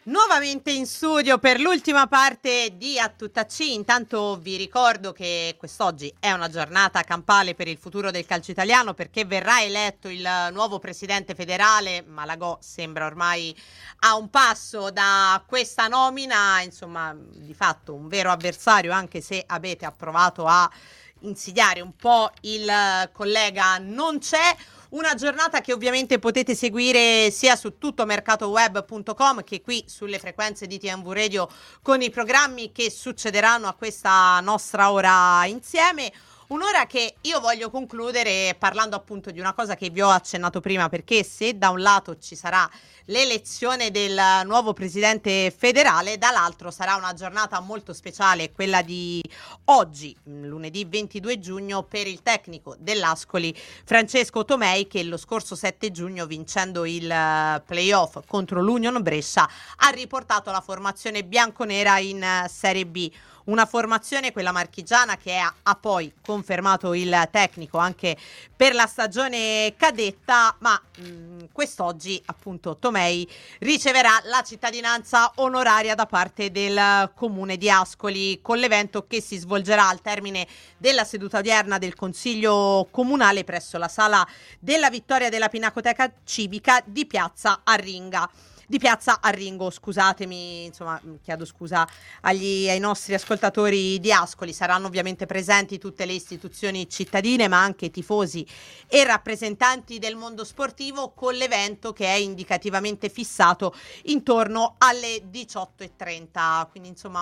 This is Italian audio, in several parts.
Nuovamente in studio per l'ultima parte di A Tutta C. Intanto vi ricordo che quest'oggi è una giornata campale per il futuro del calcio italiano, perché verrà eletto il nuovo presidente federale. Malagò sembra ormai a un passo da questa nomina, insomma di fatto un vero avversario, anche se avete approvato a insidiare un po' il collega non c'è. Una giornata che ovviamente potete seguire sia su tuttomercatoweb.com che qui sulle frequenze di TNV Radio con i programmi che succederanno a questa nostra ora insieme. Un'ora che io voglio concludere parlando appunto di una cosa che vi ho accennato prima, perché se da un lato ci sarà l'elezione del nuovo presidente federale, dall'altro sarà una giornata molto speciale, quella di oggi, lunedì 22 giugno, per il tecnico dell'Ascoli Francesco Tomei, che lo scorso 7 giugno, vincendo il playoff contro l'Union Brescia, ha riportato la formazione bianconera in Serie B. Una formazione, quella marchigiana, che ha poi confermato il tecnico anche per la stagione cadetta, ma quest'oggi appunto Tomei riceverà la cittadinanza onoraria da parte del comune di Ascoli, con l'evento che si svolgerà al termine della seduta odierna del Consiglio Comunale presso la Sala della Vittoria della Pinacoteca Civica di Piazza Arringo, scusatemi, insomma, chiedo scusa ai nostri ascoltatori di Ascoli. Saranno ovviamente presenti tutte le istituzioni cittadine, ma anche tifosi e rappresentanti del mondo sportivo, con l'evento che è indicativamente fissato intorno alle 18:30. Quindi insomma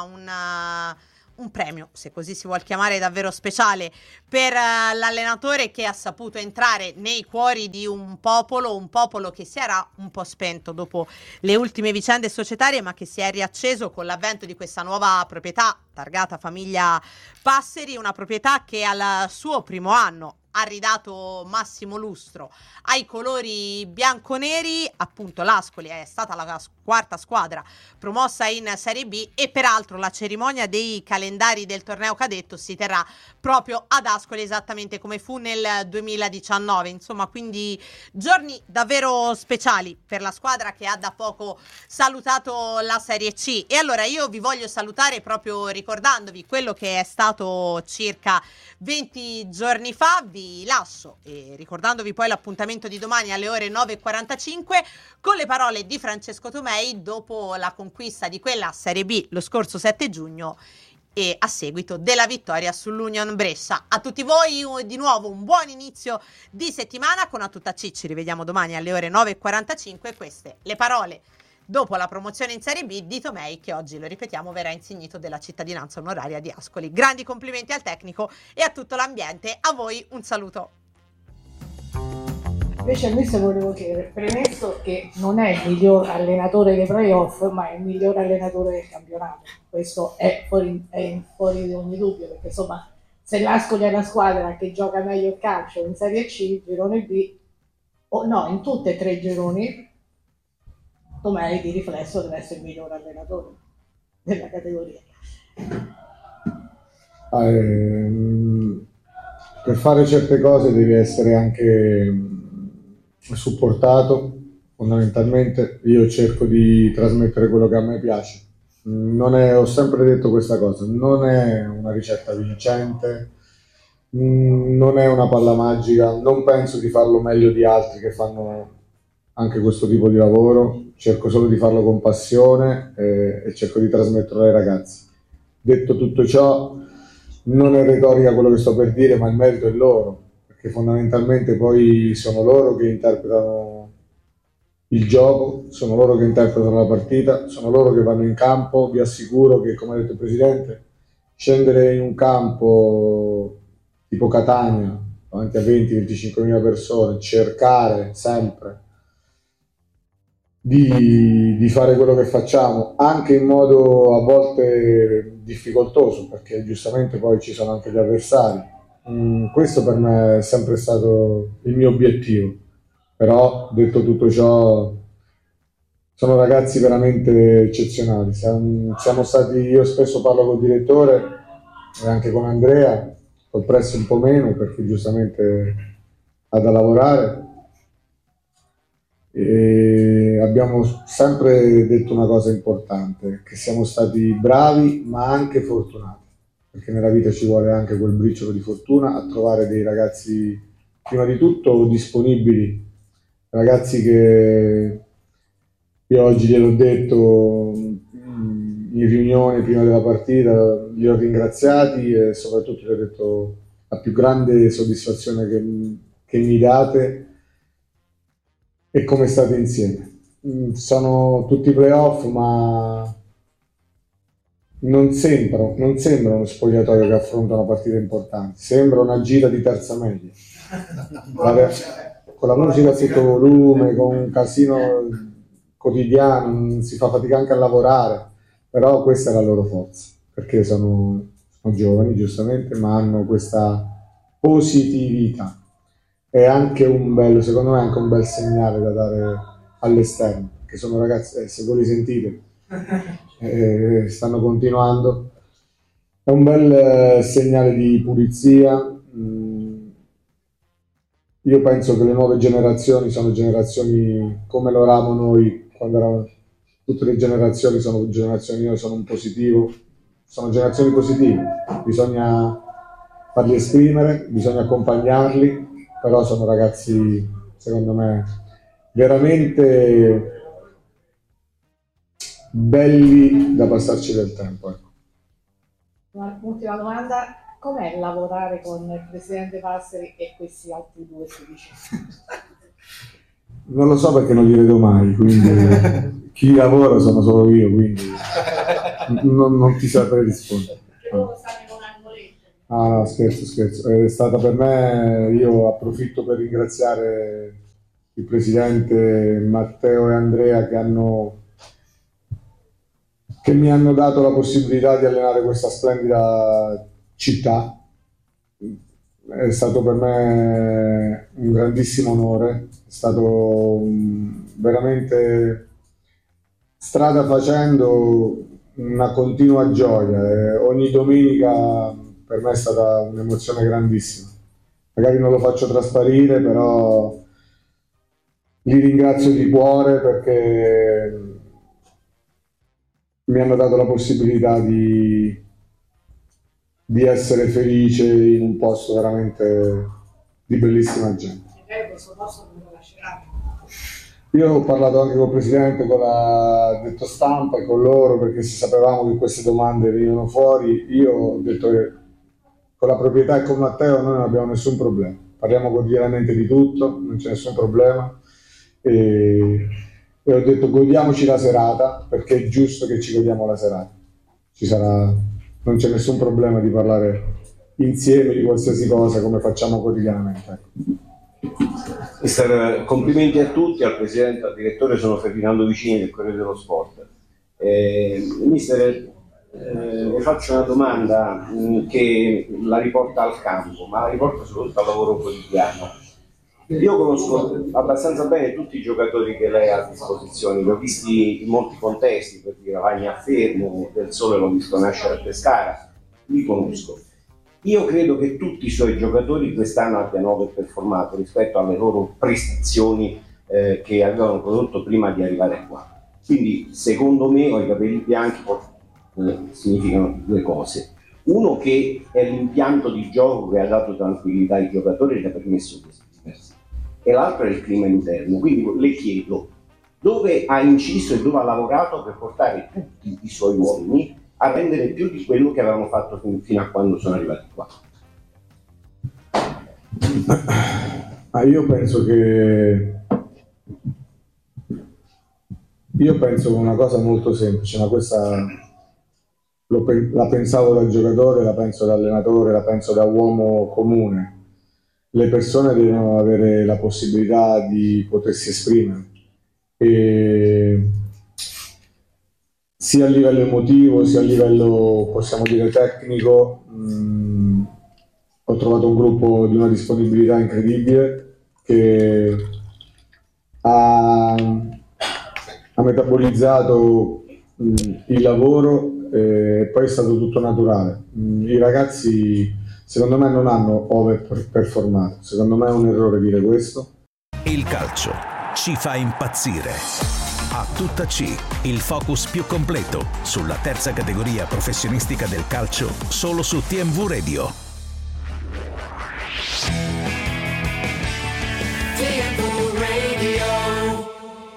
un premio, se così si vuol chiamare, davvero speciale per l'allenatore, che ha saputo entrare nei cuori di un popolo che si era un po' spento dopo le ultime vicende societarie, ma che si è riacceso con l'avvento di questa nuova proprietà targata Famiglia Passeri, una proprietà che al suo primo anno ha ridato massimo lustro ai colori bianconeri. Appunto l'Ascoli è stata la quarta squadra promossa in Serie B, e peraltro la cerimonia dei calendari del torneo cadetto si terrà proprio ad Ascoli, esattamente come fu nel 2019. Insomma, quindi giorni davvero speciali per la squadra che ha da poco salutato la Serie C. E allora io vi voglio salutare proprio ricordandovi quello che è stato circa 20 giorni fa. Vi lascio e ricordandovi poi l'appuntamento di domani alle ore 9:45 con le parole di Francesco Tomei dopo la conquista di quella Serie B lo scorso 7 giugno e a seguito della vittoria sull'Union Brescia. A tutti voi di nuovo un buon inizio di settimana con A Tutta C. Ci rivediamo domani alle ore 9:45. Queste le parole dopo la promozione in Serie B di Tomei, che oggi, lo ripetiamo, verrà insignito della cittadinanza onoraria di Ascoli. Grandi complimenti al tecnico e a tutto l'ambiente. A voi un saluto. Invece a me se volevo chiedere, premesso che non è il miglior allenatore dei playoff, ma è il miglior allenatore del campionato. Questo è fuori di ogni dubbio, perché insomma, se l'Ascoli è la squadra che gioca meglio il calcio in Serie C, girone B, o no, in tutte e tre i gironi, Tomei di riflesso deve essere il miglior allenatore della categoria. Per fare certe cose devi essere anche supportato. Fondamentalmente io cerco di trasmettere quello che a me piace. Ho sempre detto questa cosa, non è una ricetta vincente, non è una palla magica, non penso di farlo meglio di altri che fanno anche questo tipo di lavoro. Cerco solo di farlo con passione e cerco di trasmetterlo ai ragazzi. Detto tutto ciò, non è retorica quello che sto per dire, ma il merito è loro, perché fondamentalmente poi sono loro che interpretano il gioco, sono loro che interpretano la partita, sono loro che vanno in campo. Vi assicuro che, come ha detto il Presidente, scendere in un campo tipo Catania, davanti a 20-25 mila persone, cercare sempre di fare quello che facciamo, anche in modo a volte difficoltoso, perché giustamente poi ci sono anche gli avversari. Questo per me è sempre stato il mio obiettivo. Però, detto tutto ciò, sono ragazzi veramente eccezionali. Siamo stati, io spesso parlo col direttore e anche con Andrea, col Presso un po' meno perché giustamente ha da lavorare. E abbiamo sempre detto una cosa importante, che siamo stati bravi ma anche fortunati, perché nella vita ci vuole anche quel briciolo di fortuna a trovare dei ragazzi, prima di tutto disponibili, ragazzi che io oggi gliel'ho detto in riunione prima della partita, li ho ringraziati e soprattutto gli ho detto la più grande soddisfazione che mi date è come state insieme. Sono tutti playoff, ma non sembra uno spogliatoio che affronta una partita importante, sembra una gira di terza media. Con la musica a tutto volume, con un casino quotidiano, si fa fatica anche a lavorare, però questa è la loro forza, perché sono giovani giustamente, ma hanno questa positività. È anche secondo me è anche un bel segnale da dare all'esterno, che sono ragazzi, se voi li sentite, stanno continuando. È un bel segnale di pulizia. Io penso che le nuove generazioni sono generazioni come lo eravamo noi quando eravamo. Tutte le generazioni sono generazioni, io sono un positivo, sono generazioni positive, bisogna farli esprimere, bisogna accompagnarli, però sono ragazzi, secondo me, veramente belli da passarci del tempo. Ecco. Un'ultima domanda, com'è lavorare con il presidente Passeri e questi altri due giudici? Non lo so perché non li vedo mai, quindi chi lavora sono solo io, quindi non ti saprei rispondere. Ah no, scherzo. È stata per me, io approfitto per ringraziare il presidente Matteo e Andrea che mi hanno dato la possibilità di allenare questa splendida città. È stato per me un grandissimo onore, è stato veramente strada facendo una continua gioia. Ogni domenica per me è stata un'emozione grandissima. Magari non lo faccio trasparire, però li ringrazio di cuore perché mi hanno dato la possibilità di essere felice in un posto veramente di bellissima gente. Io ho parlato anche col presidente, con la detto stampa e con loro, perché se sapevamo che queste domande venivano fuori, io ho detto che con la proprietà e con Matteo noi non abbiamo nessun problema, parliamo quotidianamente di tutto, non c'è nessun problema e ho detto godiamoci la serata, perché è giusto che ci godiamo la serata, non c'è nessun problema di parlare insieme di qualsiasi cosa come facciamo quotidianamente. Mister, complimenti a tutti, al presidente, al direttore, sono Ferdinando Vicini del Corriere dello Sport. Mister, le faccio una domanda che la riporta al campo, ma la riporta soprattutto al lavoro quotidiano. Io conosco abbastanza bene tutti i giocatori che lei ha a disposizione, li ho visti in molti contesti, per dire Ragna a Fermo, Del Sole l'ho visto nascere a Pescara, li conosco. Io credo che tutti i suoi giocatori quest'anno abbiano overperformato rispetto alle loro prestazioni che avevano prodotto prima di arrivare qua. Quindi, secondo me, ho i capelli bianchi significano due cose. Uno, che è l'impianto di gioco che ha dato tranquillità ai giocatori e gli ha permesso questi diversi. E l'altro è il clima interno. Quindi le chiedo dove ha inciso e dove ha lavorato per portare tutti i suoi uomini a rendere più di quello che avevamo fatto fino a quando sono arrivati qua. Io penso una cosa molto semplice, ma questa la pensavo da giocatore, la penso da allenatore, la penso da uomo comune. Le persone devono avere la possibilità di potersi esprimere, e sia a livello emotivo sia a livello, possiamo dire, tecnico. Ho trovato un gruppo di una disponibilità incredibile che ha metabolizzato il lavoro e poi è stato tutto naturale. I ragazzi secondo me non hanno overperformato, secondo me è un errore dire questo. Il calcio ci fa impazzire. A tutta C, il focus più completo sulla terza categoria professionistica del calcio, solo su TMV Radio. TMV Radio.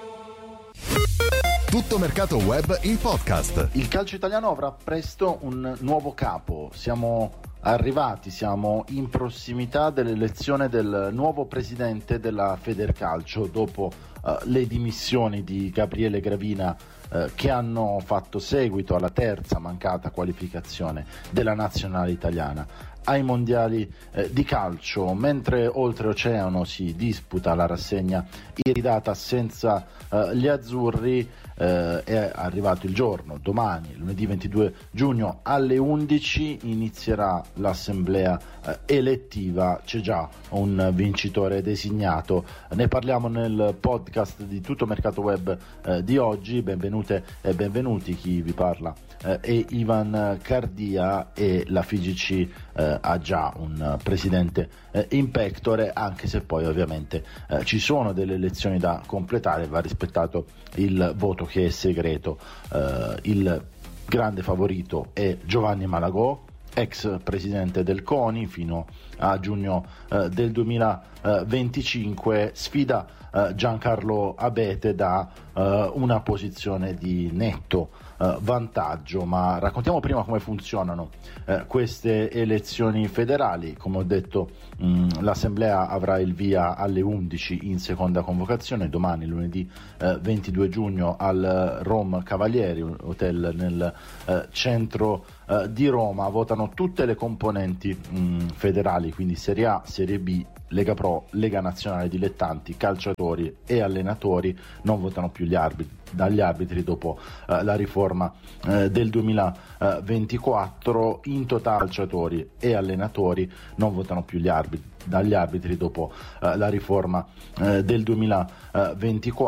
Tutto mercato web in podcast. Il calcio italiano avrà presto un nuovo capo. Siamo in prossimità dell'elezione del nuovo presidente della Federcalcio dopo le dimissioni di Gabriele Gravina che hanno fatto seguito alla terza mancata qualificazione della nazionale italiana ai mondiali di calcio, mentre oltreoceano si disputa la rassegna iridata senza gli azzurri. È arrivato il giorno, domani, lunedì 22 giugno alle 11 inizierà l'assemblea elettiva, c'è già un vincitore designato, ne parliamo nel podcast di Tutto Mercato Web di oggi. Benvenute e benvenuti, chi vi parla è Ivan Cardia e la FIGC ha già un presidente in pectore, anche se poi ovviamente ci sono delle elezioni da completare, va rispettato il voto che è segreto. Il grande favorito è Giovanni Malagò, ex presidente del CONI fino a giugno del 2025, sfida Giancarlo Abete da una posizione di netto vantaggio. Ma raccontiamo prima come funzionano queste elezioni federali. Come ho detto, l'assemblea avrà il via alle 11 in seconda convocazione domani, lunedì 22 giugno, al Rome Cavalieri, hotel nel centro di Roma. Votano tutte le componenti federali, quindi Serie A, Serie B, Lega Pro, Lega Nazionale Dilettanti, calciatori e allenatori. Non votano più dagli arbitri dopo la riforma del 2024. In totale calciatori e allenatori non votano più dagli arbitri dopo la riforma del 2024.